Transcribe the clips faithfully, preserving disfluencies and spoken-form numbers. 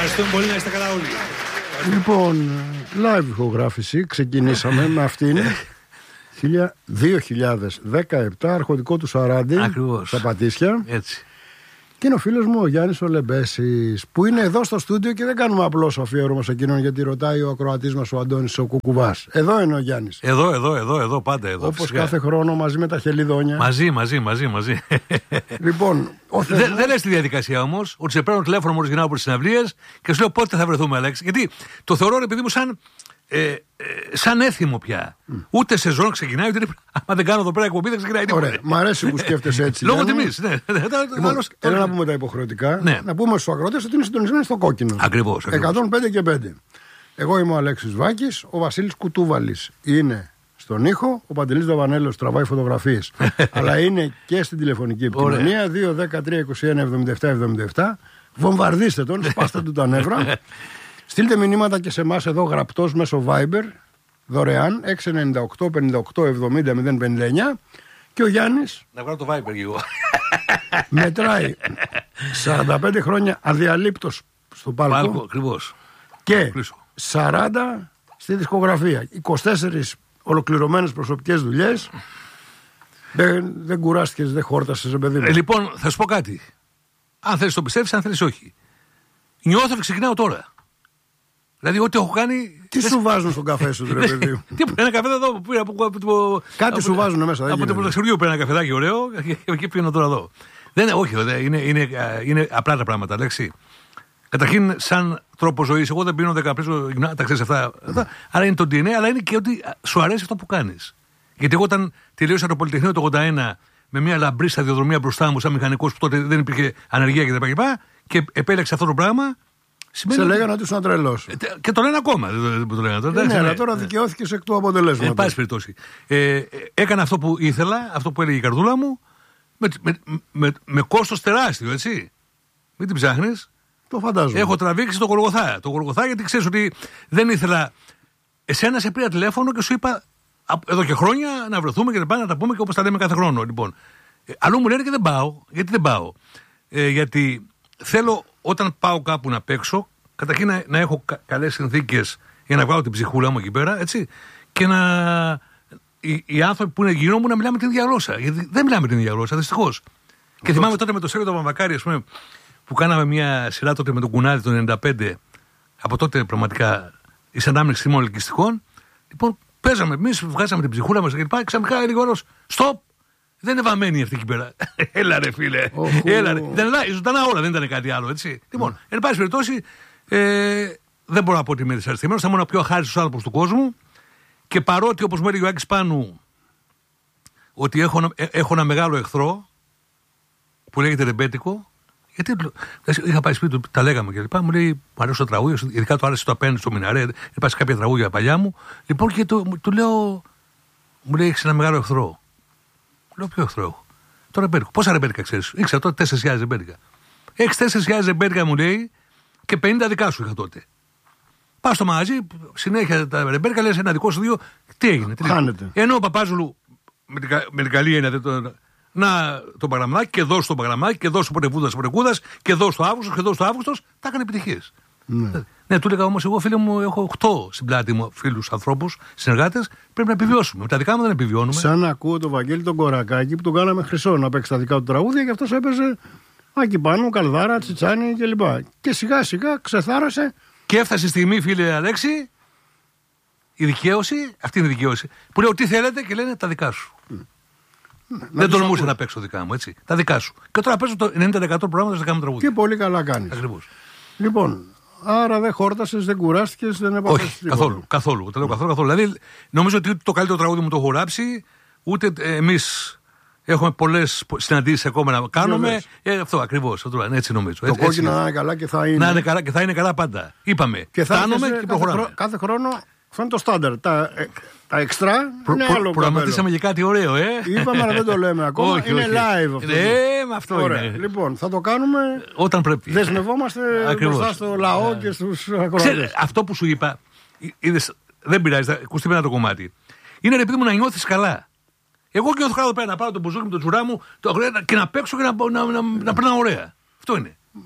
Ευχαριστούμε πολύ, να είστε καλά όλοι. Λοιπόν, live ηχογράφηση ξεκινήσαμε με αυτήν. δύο χιλιάδες δεκαεπτά, αρχοντικό του Σαράντι. Ακριβώς. Στα Πατήσια. Έτσι. Και είναι ο φίλος μου ο Γιάννης ο Λεμπέσης, που είναι εδώ στο στούντιο και δεν κάνουμε απλώς αφιέρωμα σε εκείνον, γιατί ρωτάει ο ακροατής μας ο Αντώνης ο Κουκουβάς. Εδώ είναι ο Γιάννης. Εδώ, εδώ, εδώ, εδώ, πάντα εδώ. Όπως φυσικά. κάθε χρόνο μαζί με τα χελιδόνια. Μαζί, μαζί, μαζί, μαζί. Λοιπόν, ο Δεν θεσμός... δε λες τη διαδικασία όμως, ότι σε παίρνω τηλέφωνο μόλις γυρνάω από τις συναυλίες και σου λέω πότε θα βρεθούμε, Αλέξη. Γιατί το θεωρώ, επειδή μου σαν. Ε, ε, σαν έθιμο πια. Mm. Ούτε σεζόν ξεκινάει, ούτε. Άμα δεν κάνω εδώ πέρα εκπομπή, δεν ξεκινάει τίποτα. Ωραία, μ' αρέσει που σκέφτεσαι έτσι. Λόγω τιμής, ναι. Λοιπόν, έλα να πούμε τα υποχρεωτικά. Ναι. Να πούμε στους ακροατές ότι είναι συντονισμένοι στο κόκκινο. Ακριβώς. εκατόν πέντε και πέντε. Εγώ είμαι ο Αλέξης Βάκης, ο Βασίλης Κουτούβαλης είναι στον ήχο, ο Παντελής Δαβανέλος τραβάει φωτογραφίες. Αλλά είναι και στην τηλεφωνική επικοινωνία. δύο δεκατρία είκοσι ένα εβδομήντα επτά εβδομήντα επτά. Βομβαρδίστε τον, σπάστε του τα νεύρα. Στείλτε μηνύματα και σε εμάς εδώ γραπτός μέσω Viber, δωρεάν, έξι εννιά οκτώ πενήντα οκτώ εβδομήντα μηδέν πενήντα εννιά. Και ο Γιάννης Να βγάλω το Viber εγώ. μετράει σαράντα πέντε χρόνια αδιαλείπτος στο πάλκο, Πάλκο, ακριβώς. και σαράντα στη δισκογραφία. είκοσι τέσσερις ολοκληρωμένες προσωπικές δουλειές. Δεν, δεν κουράστηκες, δεν χόρτασες, ρε παιδί μου. Ε, λοιπόν, θα σου πω κάτι. Αν θέλεις το πιστεύεις, αν θέλεις όχι. Νιώθω ότι ξεκινάω τώρα. Δηλαδή, ό,τι έχω κάνει. Τι σου βάζουν στον καφέ σου, ρε παιδί μου? Τι ένα καφέ εδώ που πήρα από. Κάτι σου βάζουν μέσα. Από το πρωταξιουργείο πήρα ένα καφεδάκι ωραίο και εκεί πήγαινα τώρα εδώ. Δεν, όχι, είναι, είναι, είναι απλά τα πράγματα, Αλέξη. Καταρχήν, σαν τρόπο ζωής, εγώ δεν πίνω δεκαπρίσω γυμνά, τα ξέρεις αυτά. Άρα είναι το ντι εν έι, αλλά είναι και ότι σου αρέσει αυτό που κάνεις. Γιατί εγώ όταν τελείωσα το Πολυτεχνείο το ογδόντα ένα με μια λαμπρή σταδιοδρομία μπροστά μου, σαν μηχανικός που τότε δεν υπήρχε ανεργία κτλ. Και, και επέλεξα αυτό το πράγμα. Σημαίνει σε λέγανε ότι ήσουν τρελός. Και το λένε ακόμα. Δεν το λένε τώρα. Ναι, αλλά τώρα δικαιώθηκες εκ του αποτελέσματος. Εν πάση περιπτώσει. Ε, έκανα αυτό που ήθελα, αυτό που έλεγε η καρδούλα μου, με, με, με, με κόστος τεράστιο, έτσι. Μην την ψάχνεις. Το φαντάζομαι. Έχω τραβήξει το Γολγοθά. Το Γολγοθά γιατί ξέρεις ότι δεν ήθελα. Εσένα σε πήρα τηλέφωνο και σου είπα εδώ και χρόνια να βρεθούμε και να πάμε να τα πούμε και όπως τα λέμε κάθε χρόνο. Λοιπόν. Ε, αλλού μου λένε και δεν πάω. Γιατί δεν πάω. Ε, γιατί θέλω όταν πάω κάπου να παίξω, καταρχήν να, να έχω κα, καλές συνθήκες για να βγάλω την ψυχούλα μου εκεί πέρα, έτσι. Και να. Οι, οι άνθρωποι που είναι γύρω μου να μιλάμε την ίδια γλώσσα. Γιατί δεν μιλάμε την ίδια γλώσσα, δυστυχώς. Και θυμάμαι τότε με το Σέργιο τον Βαμβακάρη, ας πούμε, που κάναμε μια σειρά τότε με τον Κουνάδη το ενενήντα πέντε. Από τότε πραγματικά η ανάμειξη θύμων ελκυστικών. Λοιπόν, παίζαμε εμείς, βγάζαμε την ψυχούλα μας και πάει ξαφνικά λίγο όλος. Στοπ! Δεν είναι βαμμένη αυτή εκεί πέρα. Έλα ρε φίλε. Oh. Έλα ρε. Ήταν ζωντανά όλα, δεν ήταν κάτι άλλο, έτσι. Mm. Λοιπόν, εν πάση περιπτώσει, ε, δεν μπορώ να πω ότι είμαι δυσαρεστημένος. Θα ήμουν ο πιο αχάριστος άνθρωπος του κόσμου. Και παρότι, όπως μου έλεγε ο Άκης Πάνου, ότι έχω, έχω ένα μεγάλο εχθρό που λέγεται Ρεμπέτικο. Γιατί είχα πάει σπίτι του, τα λέγαμε και λοιπά. Μου λέει: μου αρέσει το τραγούδι, ειδικά το άρεσε το απέναντι στο Μιναρέ. Υπάρχει κάποια τραγούδια παλιά μου. Λοιπόν, και το, του λέω: μου λέει: έχεις ένα μεγάλο εχθρό. Λέω: ποιο εχθρό έχω? Το ρεμπέτικο. Πόσα ρεμπέτικα ξέρεις? Ήξερα τότε τέσσερις χιλιάδες ρεμπέτικα. Έχεις τέσσερις χιλιάδες ρεμπέτικα, μου λέει, και πενήντα δικά σου είχα τότε. Πας στο μαγαζί, συνέχεια τα ρεμπέτικα, λες ένα δικό σου δύο. Τι έγινε? Τι χάνεται. Ενώ ο Παπάζουλου με την, με την καλή έννοια το, να το παγραμμάκι και δώσ' το παγραμμάκι και δώσ' το πορευούδας πορευούδας και δώσ' το Αύγουστο και δώσ' το Αύγουστο. Τα έκανε επιτυχίες. Ναι. Ναι, του έλεγα όμως εγώ, φίλε μου, έχω οκτώ στην πλάτη μου φίλους ανθρώπους, συνεργάτες, πρέπει να επιβιώσουμε. Με τα δικά μου δεν επιβιώνουμε. Σαν να ακούω τον Βαγγέλη τον Κορακάκη που τον κάναμε χρυσό να παίξει τα δικά του τραγούδια και αυτός έπαιζε Άκη Πάνου, Καλδάρα, Τσιτσάνι κλπ. Και, και σιγά σιγά ξεθάρασε. Και έφτασε η στιγμή, φίλε Αλέξη, η δικαίωση, αυτή είναι η δικαίωση, που λέω τι θέλετε και λένε τα δικά σου. Mm. Δεν τολμούσα να παίξω δικά μου, έτσι. Τα δικά σου. Και τώρα παίζω το ενενήντα τοις εκατό προγράμματα στα δικά μου τραγούδια. Και πολύ καλά κάνεις. Ακριβώς. Λοιπόν. Άρα δεν χόρτασες, δεν κουράστηκες, δεν έπαθες. Όχι, καθόλου. Καθόλου. Το λέω καθόλου, καθόλου. Δηλαδή, νομίζω ότι το καλύτερο τραγούδι μου το έχω γράψει, ούτε εμείς έχουμε πολλές συναντήσεις ακόμα να κάνουμε. Ε, αυτό ακριβώς. Έτσι νομίζω. Το έτσι, κόκκινο να είναι καλά και θα είναι. Να είναι καλά και θα είναι καλά πάντα. Είπαμε. Και θα φτάνουμε και προχωράμε. Κάθε, κάθε χρόνο. Αυτό είναι το στάνταρ. Τα, τα εξτρά προ, είναι προ, άλλο. Προγραμματίσαμε για κάτι ωραίο, ε. Είπαμε, αλλά δεν το λέμε ακόμα. Όχι, είναι όχι. Live αυτό. Ε, με αυτό ωραία. είναι. Λοιπόν, θα το κάνουμε όταν πρέπει. Δεσμευόμαστε μπροστά στο λαό yeah. και στους ακροατές. Αυτό που σου είπα, είδες, δεν πειράζει, ακουστεί ένα το κομμάτι. Είναι ρε παιδί μου να νιώθεις καλά. Εγώ και νιώθω καλά εδώ πέρα να πάρω το μπουζούκι με το τσουρά μου το, και να παίξω και να, να, να, να, να περνάω ωραία. Αυτό είναι.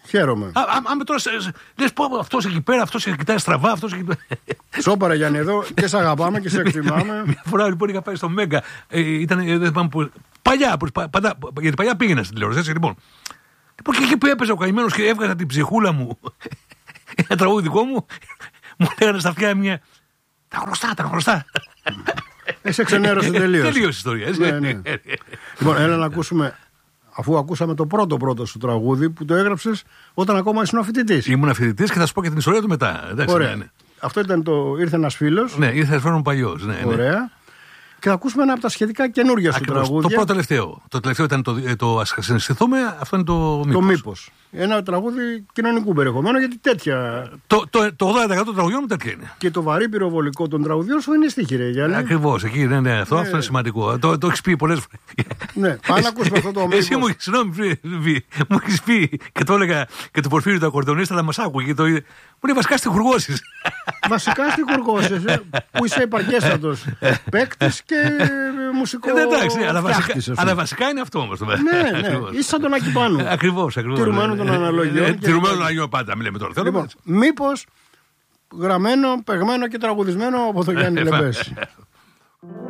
Χαίρομαι. Αν τώρα λες πω αυτός εκεί πέρα, αυτός κοιτάει στραβά, αυτός εκεί πέρα. Σώπαρα Γιάννη εδώ και σε αγαπάμε και σε εκτιμάμε. Μια φορά λοιπόν είχα πάει στο Μέγκα. Ε, ήταν, δεν θυμάμαι που. Παλιά, πάντα, γιατί παλιά πήγαινα στην τηλεόραση, έτσι λοιπόν. Λοιπόν και εκεί που έπαιζε ο καημένος και έβγαζα την ψυχούλα μου. Ένα τραγούδι δικό μου, μου λέγανε στα αυτιά μια. Τα γνωστά, τα γνωστά. Εσύ ξενέρωσε τελείως. Τελείως ιστορία. Ναι, ναι. Λοιπόν, έλα να ακούσουμε. Αφού ακούσαμε το πρώτο πρώτο σου τραγούδι που το έγραψες όταν ακόμα ήσουν φοιτητής. Ήμουν φοιτητής και θα σου πω και την ιστορία του μετά. Εντάξει, ωραία. Ναι, ναι. Αυτό ήταν το. Ήρθε ένας φίλος. Ναι, ήρθε ένας παλιός. Ναι, ωραία. Ναι. Και θα ακούσουμε ένα από τα σχετικά καινούργια σου τραγούδια. Το πρώτο τελευταίο. Το τελευταίο ήταν το, το Ας συναισθηθούμε, αυτό είναι το Μήπως. Το Μήπως. Ένα τραγούδι κοινωνικού περιεχομένου, γιατί τέτοια. Το, το, το ογδόντα τοις εκατό των τραγουδιών μου τέτοια είναι. Και το βαρύ πυροβολικό των τραγουδιών σου είναι στίχη, ρε Γιάννη. Ακριβώς, εκεί ναι, ναι, αυτό, ναι. Αυτό είναι σημαντικό. Το, το έχεις πει πολλές φορές. Ναι, πάμε να ακούσουμε αυτό το Μήπως. Εσύ μου, συγγνώμη, μου έχεις πει και το έλεγα και το Πορφύριο του ακορντεονίστα να μας άκουγε. Το... Μου λέει βασικά στιχουργώσεις. Βασικά στιχουργώσεις, που είσαι επαρκέστατος παίκτης και μουσικό. Ε, εντάξει, αλλά βασικά, αλλά βασικά είναι αυτό όμως. Ναι, ναι, είσαι σαν τον Άκη Πάνου. Ακριβώς, ακριβώς. Τηρουμένου των αναλογιών. Τηρουμένου των αναλογιών πάντα, μιλάμε τώρα. Λοιπόν, μήπως γραμμένο, παιγμένο και τραγουδισμένο από τον Γιάννη Λεμπέση.